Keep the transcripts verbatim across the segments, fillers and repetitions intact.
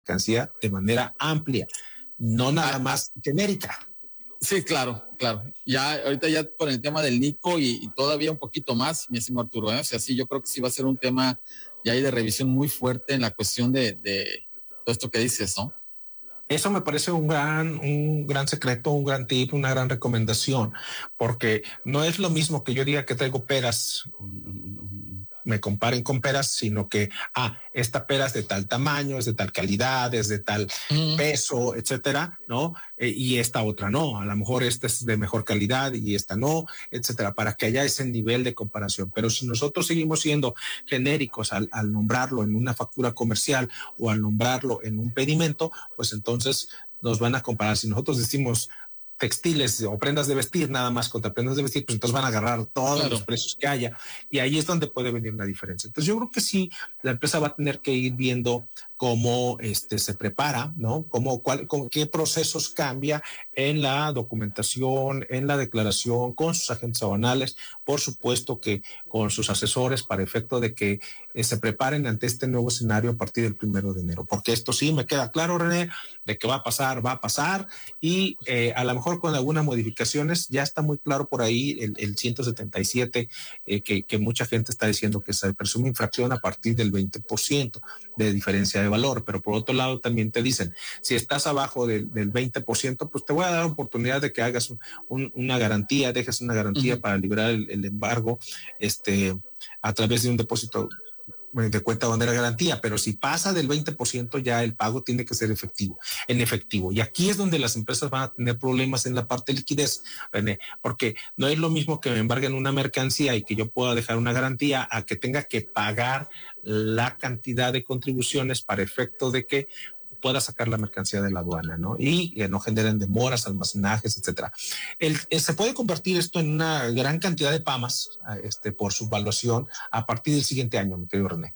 mercancía de manera amplia, no nada más genérica. Sí, claro, claro. Ya ahorita ya con el tema del Nico y, y todavía un poquito más, mi estimado Arturo, ¿eh? O sea, sí, yo creo que sí va a ser un tema ya ahí de revisión muy fuerte en la cuestión de, de todo esto que dices, ¿no? Eso me parece un gran, un gran secreto, un gran tip, una gran recomendación, porque no es lo mismo que yo diga que traigo peras y me comparen con peras, sino que, ah, esta pera es de tal tamaño, es de tal calidad, es de tal uh-huh. peso, etcétera, ¿no? Eh, y esta otra no, a lo mejor esta es de mejor calidad y esta no, etcétera, para que haya ese nivel de comparación. Pero si nosotros seguimos siendo genéricos al, al nombrarlo en una factura comercial o al nombrarlo en un pedimento, pues entonces nos van a comparar. Si nosotros decimos textiles o prendas de vestir nada más contra prendas de vestir, pues entonces van a agarrar todos claro. los precios que haya y ahí es donde puede venir la diferencia. Entonces yo creo que sí, la empresa va a tener que ir viendo cómo este, se prepara, ¿no? Cómo, cuál, con qué procesos cambia en la documentación, en la declaración, con sus agentes aduanales, por supuesto que con sus asesores para efecto de que eh, se preparen ante este nuevo escenario a partir del primero de enero. Porque esto sí me queda claro, René, de que va a pasar, va a pasar y eh, a lo mejor con algunas modificaciones ya está muy claro por ahí el, el ciento setenta y siete eh, que, que mucha gente está diciendo que se presume infracción a partir del veinte por ciento de diferencia de valor, pero por otro lado también te dicen, si estás abajo de, del veinte por ciento, pues te voy a dar oportunidad de que hagas un, un, una garantía, dejes una garantía uh-huh. para liberar el, el embargo este, a través de un depósito de cuenta aduanera garantía, pero si pasa del veinte por ciento ya el pago tiene que ser efectivo, en efectivo. Y aquí es donde las empresas van a tener problemas en la parte de liquidez, René, porque no es lo mismo que me embarguen una mercancía y que yo pueda dejar una garantía a que tenga que pagar la cantidad de contribuciones para efecto de que pueda sacar la mercancía de la aduana, ¿no? Y que no generen demoras, almacenajes, etcétera. El, se puede convertir esto en una gran cantidad de PAMAS, este, por su valuación a partir del siguiente año, mi querido René.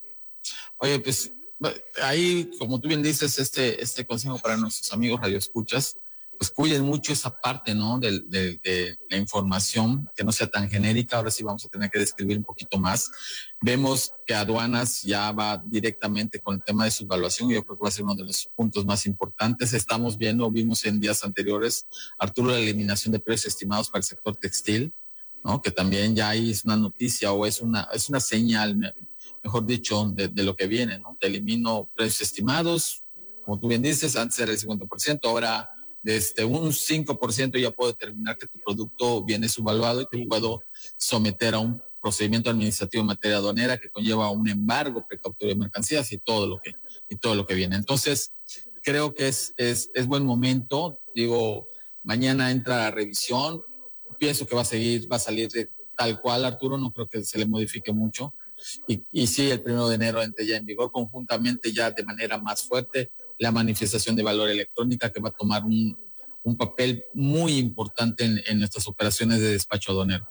Oye, pues ahí, como tú bien dices, este, este consejo para nuestros amigos radioescuchas, pues cuiden mucho esa parte, ¿no? De, de, de la información, que no sea tan genérica. Ahora sí vamos a tener que describir un poquito más. Vemos que aduanas ya va directamente con el tema de su evaluación y yo creo que va a ser uno de los puntos más importantes. Estamos viendo, vimos en días anteriores, Arturo, la eliminación de precios estimados para el sector textil, ¿no? Que también ya ahí es una noticia o es una, es una señal, mejor dicho, de, de lo que viene, ¿no? Te elimino precios estimados, como tú bien dices, antes era el cincuenta por ciento, ahora desde un cinco por ciento ya puedo determinar que tu producto viene subvaluado y te puedo someter a un procedimiento administrativo en materia aduanera que conlleva un embargo, precautorio de mercancías y todo lo que, y todo lo que viene. Entonces, creo que es, es, es buen momento. Digo, mañana entra la revisión. Pienso que va a seguir, va a salir de tal cual, Arturo, no creo que se le modifique mucho. Y, y sí, el primero de enero entre ya en vigor, conjuntamente ya de manera más fuerte, la manifestación de valor electrónica que va a tomar un, un papel muy importante en, en nuestras operaciones de despacho aduanero.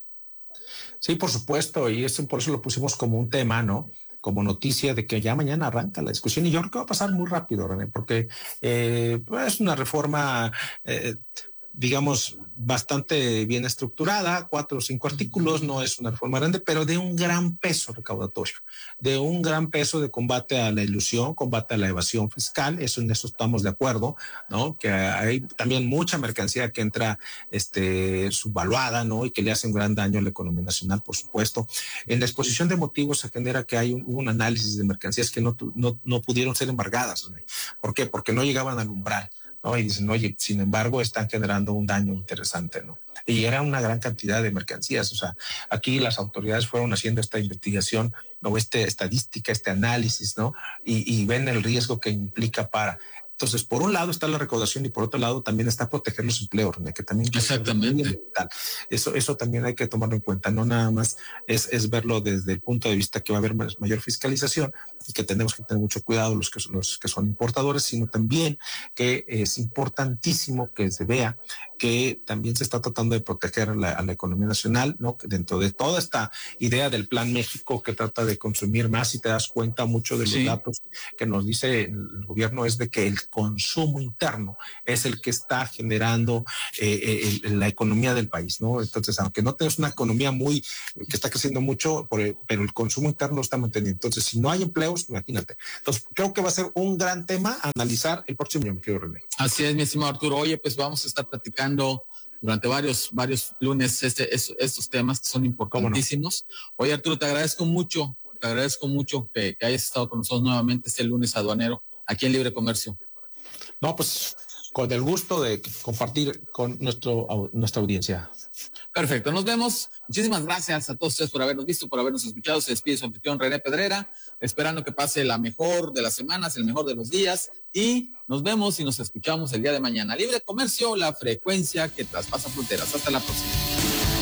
Sí, por supuesto, y eso por eso lo pusimos como un tema, ¿no? Como noticia de que ya mañana arranca la discusión y yo creo que va a pasar muy rápido, René, porque eh, es una reforma, eh, digamos, bastante bien estructurada, cuatro o cinco artículos, no es una reforma grande, pero de un gran peso recaudatorio, de un gran peso de combate a la ilusión, combate a la evasión fiscal, eso en eso estamos de acuerdo, ¿no? Que hay también mucha mercancía que entra este, subvaluada, ¿no? Y que le hace un gran daño a la economía nacional, por supuesto. En la exposición de motivos se genera que hay un, un análisis de mercancías que no, no, no pudieron ser embargadas, ¿no? ¿Por qué? Porque no llegaban al umbral, ¿no? Y dicen, oye, sin embargo, están generando un daño interesante, ¿no? Y era una gran cantidad de mercancías. O sea, aquí las autoridades fueron haciendo esta investigación, o esta estadística, este análisis, ¿no? Y, y ven el riesgo que implica para. Entonces, por un lado está la recaudación y por otro lado también está proteger los empleos, ¿no? Que también exactamente eso eso también hay que tomarlo en cuenta. No nada más es, es verlo desde el punto de vista que va a haber mayor fiscalización y que tenemos que tener mucho cuidado los que los que son importadores, sino también que es importantísimo que se vea que que también se está tratando de proteger a la, a la economía nacional, ¿no? Dentro de toda esta idea del Plan México que trata de consumir más, y te das cuenta, mucho de los sí. datos que nos dice el gobierno es de que el consumo interno es el que está generando eh, el, la economía del país, ¿no? Entonces, aunque no tengas una economía muy, que está creciendo mucho, por el, pero el consumo interno está manteniendo. Entonces, si no hay empleos, imagínate. Entonces, creo que va a ser un gran tema a analizar el próximo año, mi querido René. Así es, mi estimado Arturo. Oye, pues vamos a estar platicando durante varios, varios lunes este, estos, estos temas que son importantísimos. No? Oye, Arturo, te agradezco mucho, te agradezco mucho que, que hayas estado con nosotros nuevamente este lunes aduanero aquí en Libre Comercio. No, pues con el gusto de compartir con nuestro, nuestra audiencia. Perfecto, nos vemos. Muchísimas gracias a todos ustedes por habernos visto, por habernos escuchado. Se despide su anfitrión René Pedrera, esperando que pase la mejor de las semanas, el mejor de los días, y nos vemos y nos escuchamos el día de mañana. Libre Comercio, la frecuencia que traspasa fronteras. Hasta la próxima.